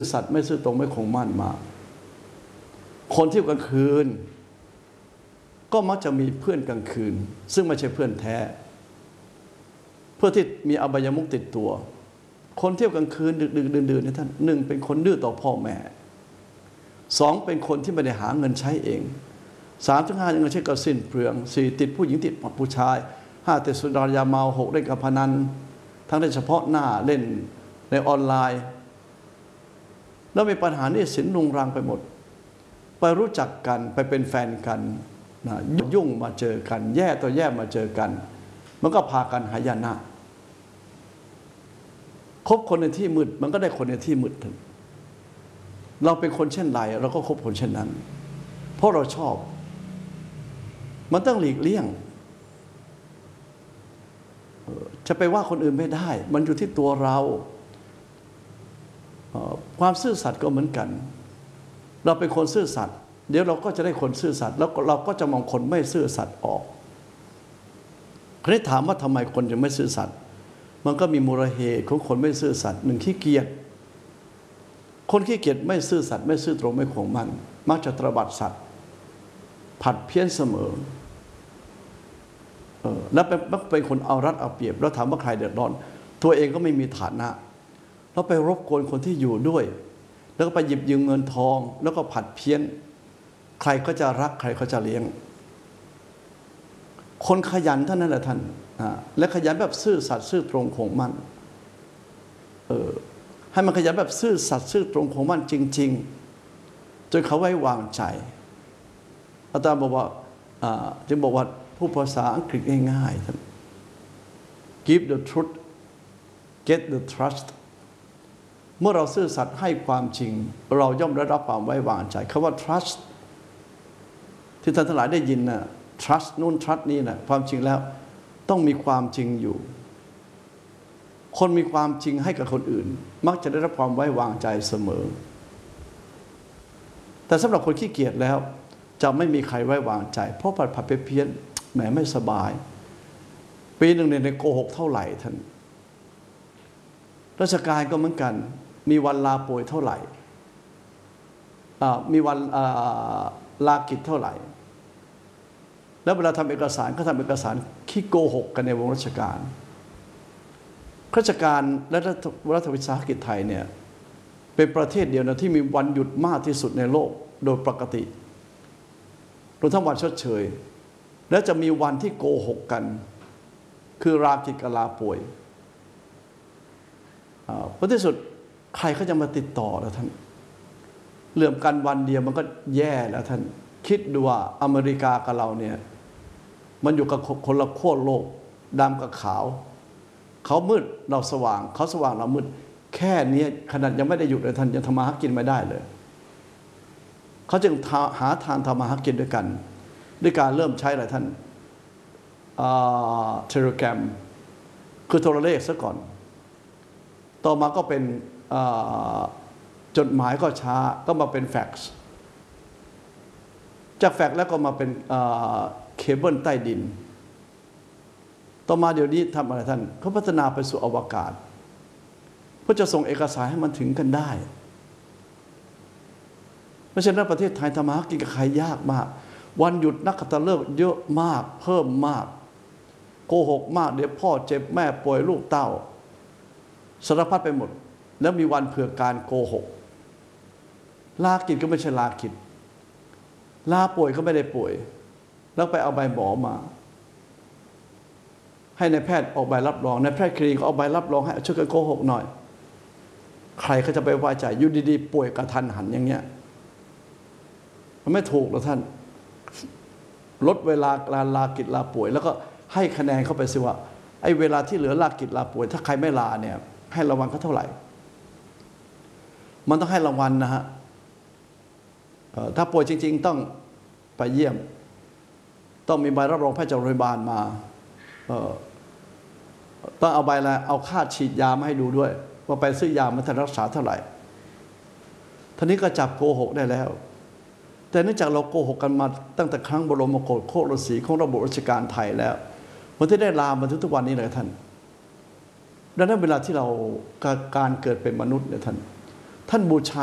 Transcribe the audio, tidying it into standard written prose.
สัตย์ไม่ซื่อตรงไม่คงมั่นมาคนที่กลางคืนก็มักจะมีเพื่อนกลางคืนซึ่งไม่ใช่เพื่อนแท้เพื่อที่มีอบายมุขติดตัวคนเที่ยวกลางคืนดึกๆดื่นๆเนี่ยท่านหนึ่งเป็นคนดื้อต่อพ่อแม่สองเป็นคนที่ไม่ได้หาเงินใช้เองสามถึงห้ายังใช้กระสินเปลืองสี่ติดผู้หญิงติดผู้ชายห้าติดสุรายาเมาหกเล่นการพนันทั้งในเฉพาะหน้าเล่นในออนไลน์แล้วมีปัญหานี่สินรุงรังไปหมดไปรู้จักกันไปเป็นแฟนกันนะยุ่งมาเจอกันแย่ต่อแย่มาเจอกันมันก็พากันหายนะคบคนในที่มืดมันก็ได้คนในที่มืดเราเป็นคนเช่นไรเราก็คบคนเช่นนั้นเพราะเราชอบมันต้องหลีกเลี่ยงจะไปว่าคนอื่นไม่ได้มันอยู่ที่ตัวเราความซื่อสัตย์ก็เหมือนกันเราเป็นคนซื่อสัตย์เดี๋ยวเราก็จะได้คนซื่อสัตย์แล้วเราก็จะมองคนไม่ซื่อสัตย์ออกคราวนี้ถามว่าทำไมคนจะไม่ซื่อสัตย์มันก็มีมูลเหตุของคนไม่ซื่อสัตย์หนึ่งขี้เกียจคนขี้เกียจไม่ซื่อสัตย์ไม่ซื่อตรงไม่คงมั่นมักจะตระบัดสัตย์ผัดเพี้ยนเสมอแล้วเป็นคนเอารัดเอาเปรียบแล้วถามว่าใครเดือดร้อนตัวเองก็ไม่มีฐานะแล้วไปรบกวนคนที่อยู่ด้วยแล้วก็ไปหยิบยืมเงินทองแล้วก็ผัดเพี้ยนใครก็จะรักใครก็จะเลี้ยงคนขยันเท่านั้นแหละท่านและขยันแบบซื่อสัตย์ซื่อตรงคงมั่นให้มันขยันแบบซื่อสัตย์ซื่อตรงคงมั่นจริงๆจนเขาไว้วางใจอาจารย์บอกว่าจึงบอกว่าผู้ภาษาอังกฤษง่ายๆท่าน give the truth get the trust เมื่อเราซื่อสัตย์ให้ความจริงเราย่อมได้รับความไว้วางใจคำว่า trust ที่ท่านทั้งหลายได้ยินนะ trust นู่น trust นี่นะความจริงแล้วต้องมีความจริงอยู่คนมีความจริงให้กับคนอื่นมักจะได้รับความไว้วางใจเสมอแต่สำหรับคนขี้เกียจแล้วจะไม่มีใครไว้วางใจเพราะผัดไปเพี้ยนแหมไม่สบายปีหนึ่งในโกหกเท่าไหร่ท่านราชการก็เหมือนกันมีวันลาป่วยเท่าไหร่มีวันลากิจเท่าไหร่แล้วเวลาทำเอกสารก็ทำเอกสารขี้โกหกกันในวงราชการราชการและรัฐวิสาหกิจไทยเนี่ยเป็นประเทศเดียวนะที่มีวันหยุดมากที่สุดในโลกโดยปกติรวมทั้งวันชดเชยและจะมีวันที่โกหกกันคือลากิจกับลาป่วยเพราะที่สุดใครเขาจะมาติดต่อแล้วท่านเรื่องกันวันเดียวมันก็แย่แล้วท่านคิดดูว่าอเมริกากับเราเนี่ยมันอยู่กับคนละขั้วโลกดำกับขาวเขามืดเราสว่างเขาสว่างเรามืดแค่นี้ขนาดยังไม่ได้หยุดเลยท่านยังทำมาหากินไม่ได้เลยเขาจึงหาทางทำมาหากินด้วยกันด้วยการเริ่มใช้อะไรท่านเทเลแกรมคือโทรเลขซะก่อนต่อมาก็เป็นจดหมายก็ช้าก็มาเป็นแฟกซ์จากแฟกซ์แล้วก็มาเป็นเคเบิลใต้ดินต่อมาเดี๋ยวนี้ทำอะไรท่านเขาพัฒนาไปสู่อวกาศเพื่อจะส่งเอกสารให้มันถึงกันได้เพราะฉะนั้นประเทศไทยทำมาหากินกับใครยากมากวันหยุดนักขัตฤกษ์เยอะมากเพิ่มมากโกหกมากเดี๋ยวพ่อเจ็บแม่ป่วยลูกเต้าสารพัดไปหมดแล้วมีวันเผื่อการโกหกลากิจก็ไม่ใช่ลากิจลาป่วยก็ไม่ได้ป่วยแล้วไปเอาใบหมอมาให้นายแพทย์ออกใบรับรองนายแพทย์คลินิกก็เอาใบรับรองให้ช่วยกันโกหกหน่อยใครเขาจะไปไว้ใจอยู่ดีๆป่วยกระทันหันอย่างเงี้ยมันไม่ถูกหรอกท่านลดเวลาการลากิจลาป่วยแล้วก็ให้คะแนนเข้าไปสิว่าไอ้เวลาที่เหลือลากิจลาป่วยถ้าใครไม่ลาเนี่ยให้รางวัลเขาเท่าไหร่มันต้องให้รางวัลนะฮะถ้าป่วยจริงๆต้องไปเยี่ยมต้องมีใบรับรองแพทย์จากโรงพยาบาลมาต้องเอาใบอะไรเอาค่าฉีดยามาให้ดูด้วยว่าไปซื้อยามารักษาเท่าไหร่ท่านี้ก็จับโกหกได้แล้วแต่เนื่องจากเราโกหกกันมาตั้งแต่ครั้งบรมโกศโคตรศรีของระบบราชการไทยแล้วมันที่ได้ลามาถึงทุกวันนี้เลยท่านดังนั้นเวลาที่เราการเกิดเป็นมนุษย์เนี่ยท่านท่านบูชา